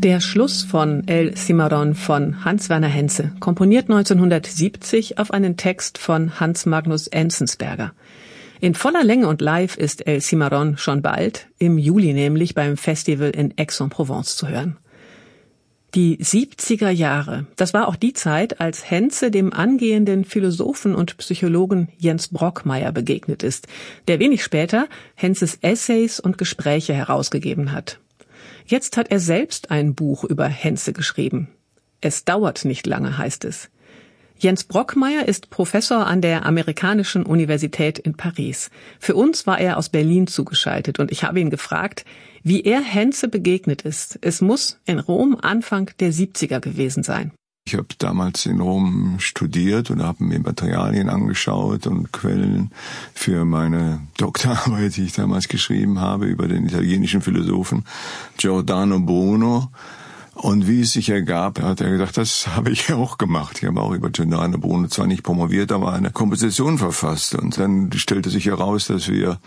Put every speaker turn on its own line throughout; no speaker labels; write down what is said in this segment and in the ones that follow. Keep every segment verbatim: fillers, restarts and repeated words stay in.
Der Schluss von El Cimarrón von Hans Werner Henze, komponiert neunzehnhundertsiebzig auf einen Text von Hans Magnus Enzensberger. In voller Länge und live ist El Cimarrón schon bald, im Juli nämlich, beim Festival in Aix-en-Provence zu hören. Die siebziger Jahre, das war auch die Zeit, als Henze dem angehenden Philosophen und Psychologen Jens Brockmeyer begegnet ist, der wenig später Henzes Essays und Gespräche herausgegeben hat. Jetzt hat er selbst ein Buch über Henze geschrieben. Es dauert nicht lange, heißt es. Jens Brockmeyer ist Professor an der Amerikanischen Universität in Paris. Für uns war er aus Berlin zugeschaltet und ich habe ihn gefragt, wie er Henze begegnet ist. Es muss in Rom Anfang der siebziger gewesen sein.
Ich habe damals in Rom studiert und habe mir Materialien angeschaut und Quellen für meine Doktorarbeit, die ich damals geschrieben habe, über den italienischen Philosophen Giordano Bruno. Und wie es sich ergab, hat er gesagt, das habe ich auch gemacht. Ich habe auch über Giordano Bruno zwar nicht promoviert, aber eine Komposition verfasst. Und dann stellte sich heraus, dass wir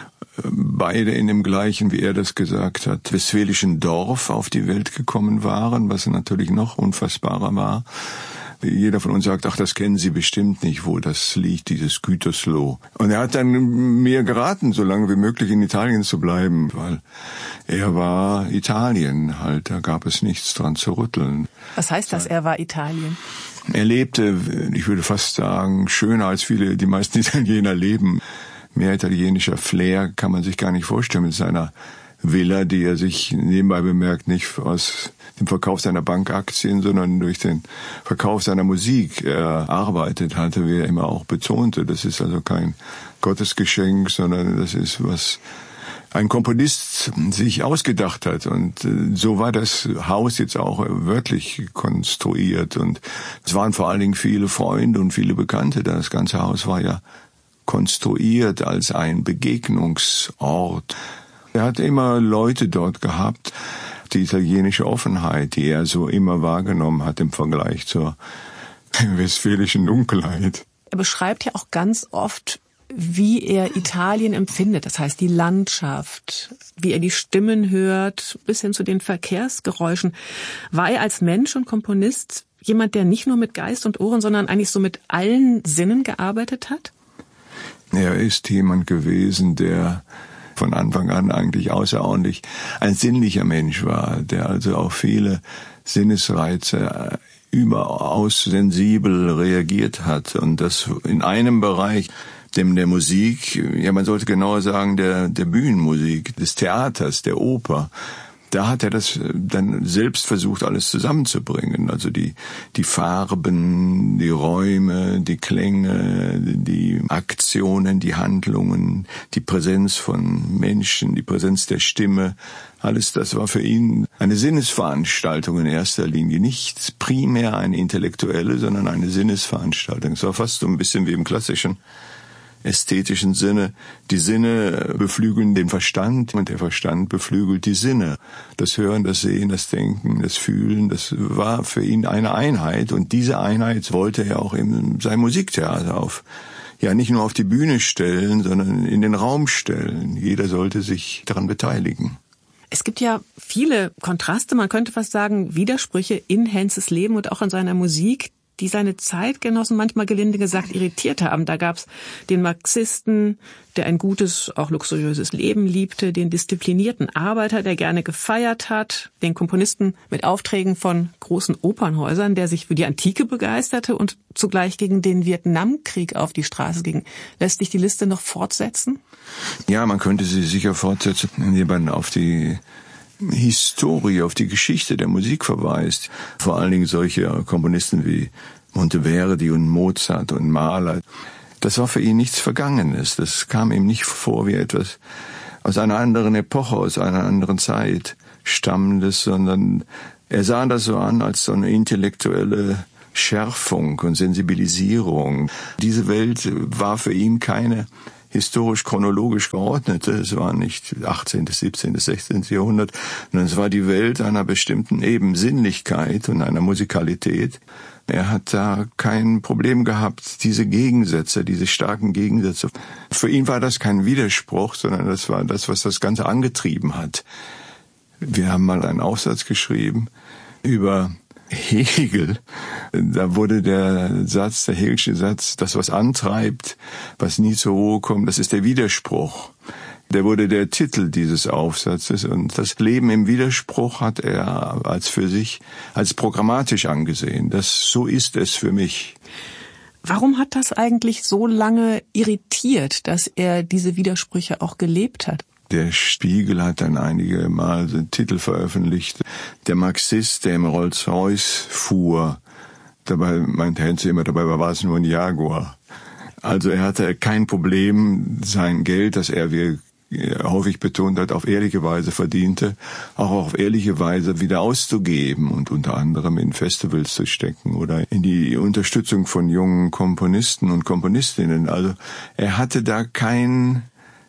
beide in dem gleichen, wie er das gesagt hat, westfälischen Dorf auf die Welt gekommen waren, was natürlich noch unfassbarer war. Jeder von uns sagt, ach, das kennen Sie bestimmt nicht, wo das liegt, dieses Gütersloh. Und er hat dann mir geraten, so lange wie möglich in Italien zu bleiben, weil er war Italien halt, da gab es nichts dran zu rütteln.
Was heißt das, er war Italien?
Er lebte, ich würde fast sagen, schöner als viele, die meisten Italiener leben. Mehr italienischer Flair kann man sich gar nicht vorstellen mit seiner Villa, die er sich nebenbei bemerkt nicht aus dem Verkauf seiner Bankaktien, sondern durch den Verkauf seiner Musik erarbeitet hatte, wie er immer auch betonte. Das ist also kein Gottesgeschenk, sondern das ist, was ein Komponist sich ausgedacht hat. Und so war das Haus jetzt auch wörtlich konstruiert. Und es waren vor allen Dingen viele Freunde und viele Bekannte. Das ganze Haus war ja konstruiert als ein Begegnungsort. Er hat immer Leute dort gehabt, die italienische Offenheit, die er so immer wahrgenommen hat im Vergleich zur westfälischen Dunkelheit.
Er beschreibt ja auch ganz oft, wie er Italien empfindet, das heißt die Landschaft, wie er die Stimmen hört, bis hin zu den Verkehrsgeräuschen. War er als Mensch und Komponist jemand, der nicht nur mit Geist und Ohren, sondern eigentlich so mit allen Sinnen gearbeitet hat?
Er ist jemand gewesen, der von Anfang an eigentlich außerordentlich ein sinnlicher Mensch war, der also auf viele Sinnesreize überaus sensibel reagiert hat und das in einem Bereich, dem der Musik, ja man sollte genauer sagen, der, der Bühnenmusik, des Theaters, der Oper. Da hat er das dann selbst versucht, alles zusammenzubringen. Also die, die Farben, die Räume, die Klänge, die Aktionen, die Handlungen, die Präsenz von Menschen, die Präsenz der Stimme. Alles das war für ihn eine Sinnesveranstaltung in erster Linie. Nicht primär eine intellektuelle, sondern eine Sinnesveranstaltung. Es war fast so ein bisschen wie im klassischen ästhetischen Sinne. Die Sinne beflügeln den Verstand und der Verstand beflügelt die Sinne. Das Hören, das Sehen, das Denken, das Fühlen, das war für ihn eine Einheit und diese Einheit wollte er auch in sein Musiktheater auf, ja nicht nur auf die Bühne stellen, sondern in den Raum stellen. Jeder sollte sich daran beteiligen.
Es gibt ja viele Kontraste, man könnte fast sagen Widersprüche in Henzes Leben und auch in seiner Musik, die seine Zeitgenossen manchmal gelinde gesagt irritiert haben. Da gab's den Marxisten, der ein gutes, auch luxuriöses Leben liebte, den disziplinierten Arbeiter, der gerne gefeiert hat, den Komponisten mit Aufträgen von großen Opernhäusern, der sich für die Antike begeisterte und zugleich gegen den Vietnamkrieg auf die Straße ging. Lässt sich die Liste noch fortsetzen?
Ja, man könnte sie sicher fortsetzen, indem man auf die Historie, auf die Geschichte der Musik verweist. Vor allen Dingen solche Komponisten wie Monteverdi und Mozart und Mahler. Das war für ihn nichts Vergangenes. Das kam ihm nicht vor wie etwas aus einer anderen Epoche, aus einer anderen Zeit stammendes, sondern er sah das so an als so eine intellektuelle Schärfung und Sensibilisierung. Diese Welt war für ihn keine historisch-chronologisch geordnete. Es war nicht achtzehnten., siebzehnten., sechzehnten. Jahrhundert, sondern es war die Welt einer bestimmten eben Sinnlichkeit und einer Musikalität. Er hat da kein Problem gehabt, diese Gegensätze, diese starken Gegensätze. Für ihn war das kein Widerspruch, sondern das war das, was das Ganze angetrieben hat. Wir haben mal einen Aufsatz geschrieben über Hegel. Da wurde der Satz, der Hegelsche Satz, das was antreibt, was nie zur Ruhe kommt, das ist der Widerspruch. Der wurde der Titel dieses Aufsatzes, und das Leben im Widerspruch hat er als für sich, als programmatisch angesehen. Das, so ist es für mich.
Warum hat das eigentlich so lange irritiert, dass er diese Widersprüche auch gelebt hat?
Der Spiegel hat dann einige Mal den Titel veröffentlicht, der Marxist, der im Rolls-Royce fuhr. Dabei meinte Henze immer, dabei war es nur ein Jaguar. Also er hatte kein Problem, sein Geld, das er, wie er häufig betont hat, auf ehrliche Weise verdiente, auch auf ehrliche Weise wieder auszugeben und unter anderem in Festivals zu stecken oder in die Unterstützung von jungen Komponisten und Komponistinnen. Also er hatte da kein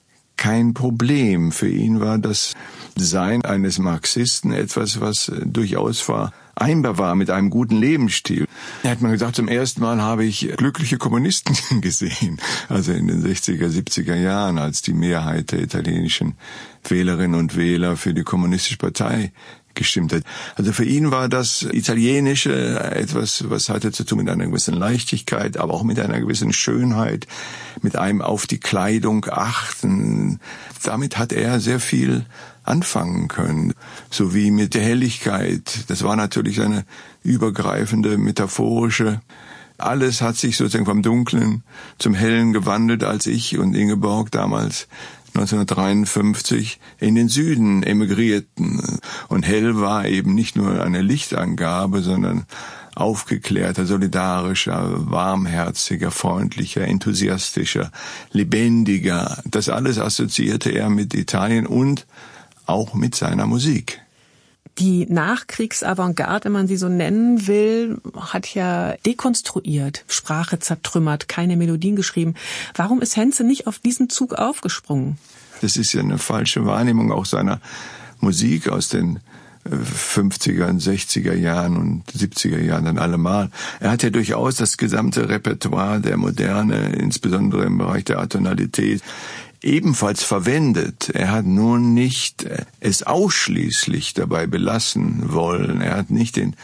kein Problem. Für ihn war das Sein eines Marxisten etwas, was durchaus vereinbar war mit einem guten Lebensstil. Er hat mal gesagt, zum ersten Mal habe ich glückliche Kommunisten gesehen. Also in den sechziger, siebziger Jahren, als die Mehrheit der italienischen Wählerinnen und Wähler für die Kommunistische Partei gestimmt hat. Also für ihn war das Italienische etwas, was hatte zu tun mit einer gewissen Leichtigkeit, aber auch mit einer gewissen Schönheit, mit einem auf die Kleidung achten. Damit hat er sehr viel anfangen können, sowie mit der Helligkeit. Das war natürlich eine übergreifende, metaphorische. Alles hat sich sozusagen vom Dunklen zum Hellen gewandelt, als ich und Ingeborg damals neunzehnhundertdreiundfünfzig in den Süden emigrierten. Und hell war eben nicht nur eine Lichtangabe, sondern aufgeklärter, solidarischer, warmherziger, freundlicher, enthusiastischer, lebendiger. Das alles assoziierte er mit Italien und auch mit seiner Musik.
Die Nachkriegsavantgarde, wenn man sie so nennen will, hat ja dekonstruiert, Sprache zertrümmert, keine Melodien geschrieben. Warum ist Henze nicht auf diesen Zug aufgesprungen?
Das ist ja eine falsche Wahrnehmung auch seiner Musik aus den fünfziger und sechziger Jahren und siebziger Jahren dann allemal. Er hat ja durchaus das gesamte Repertoire der Moderne, insbesondere im Bereich der Atonalität, ebenfalls verwendet. Er hat nur nicht es ausschließlich dabei belassen wollen. Er hat nicht den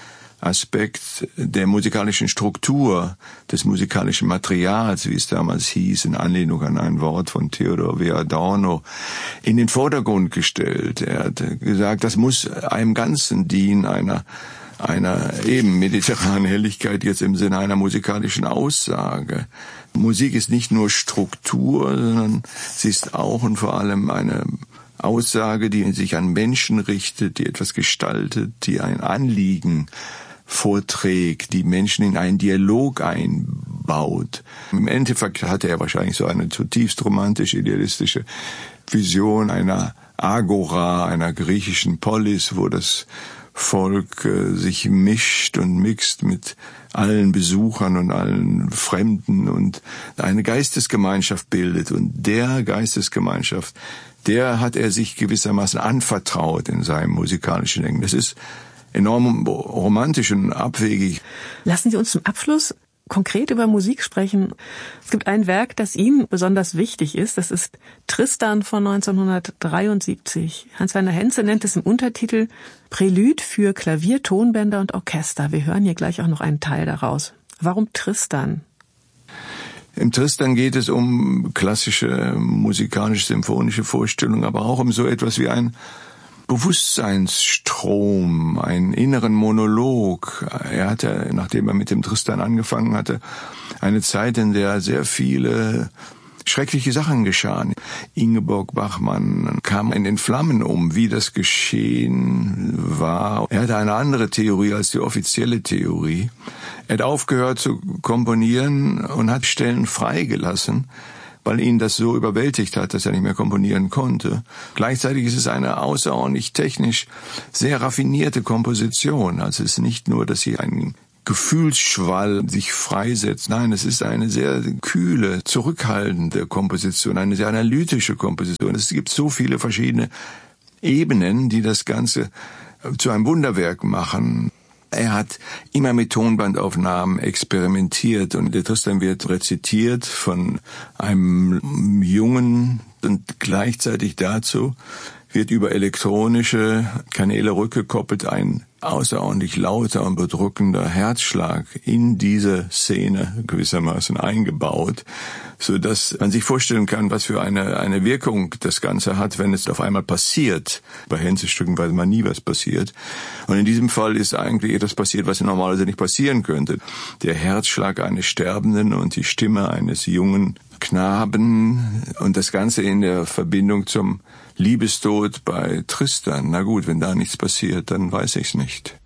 Aspekt der musikalischen Struktur, des musikalischen Materials, wie es damals hieß, in Anlehnung an ein Wort von Theodor W. Adorno, in den Vordergrund gestellt. Er hat gesagt, das muss einem Ganzen dienen, einer einer eben mediterranen Helligkeit jetzt im Sinne einer musikalischen Aussage. Musik ist nicht nur Struktur, sondern sie ist auch und vor allem eine Aussage, die sich an Menschen richtet, die etwas gestaltet, die ein Anliegen vorträgt, die Menschen in einen Dialog einbaut. Im Endeffekt hatte er wahrscheinlich so eine zutiefst romantisch-idealistische Vision einer Agora, einer griechischen Polis, wo das Volk äh, sich mischt und mixt mit allen Besuchern und allen Fremden und eine Geistesgemeinschaft bildet. Und der Geistesgemeinschaft, der hat er sich gewissermaßen anvertraut in seinem musikalischen Denken. Das ist enorm romantisch und abwegig.
Lassen Sie uns zum Abschluss konkret über Musik sprechen. Es gibt ein Werk, das Ihnen besonders wichtig ist. Das ist Tristan von neunzehnhundertdreiundsiebzig. Hans-Werner Henze nennt es im Untertitel Prälude für Klavier, Tonbänder und Orchester. Wir hören hier gleich auch noch einen Teil daraus. Warum Tristan?
Im Tristan geht es um klassische musikalisch-symphonische Vorstellungen, aber auch um so etwas wie ein Bewusstseinsstrom, einen inneren Monolog. Er hatte, nachdem er mit dem Tristan angefangen hatte, eine Zeit, in der sehr viele schreckliche Sachen geschahen. Ingeborg Bachmann kam in den Flammen um, wie das geschehen war. Er hatte eine andere Theorie als die offizielle Theorie. Er hat aufgehört zu komponieren und hat Stellen freigelassen, weil ihn das so überwältigt hat, dass er nicht mehr komponieren konnte. Gleichzeitig ist es eine außerordentlich technisch sehr raffinierte Komposition. Also es ist nicht nur, dass hier ein Gefühlsschwall sich freisetzt. Nein, es ist eine sehr kühle, zurückhaltende Komposition, eine sehr analytische Komposition. Es gibt so viele verschiedene Ebenen, die das Ganze zu einem Wunderwerk machen. Er hat immer mit Tonbandaufnahmen experimentiert und der Tristan wird rezitiert von einem Jungen und gleichzeitig dazu wird über elektronische Kanäle rückgekoppelt ein außerordentlich lauter und bedrückender Herzschlag in diese Szene gewissermaßen eingebaut, so dass man sich vorstellen kann, was für eine eine Wirkung das Ganze hat, wenn es auf einmal passiert. Bei Hense-Stücken weiß man nie, was passiert. Und in diesem Fall ist eigentlich etwas passiert, was normalerweise nicht passieren könnte. Der Herzschlag eines Sterbenden und die Stimme eines jungen Knaben und das Ganze in der Verbindung zum Liebestod bei Tristan. Na gut, wenn da nichts passiert, dann weiß ich's nicht.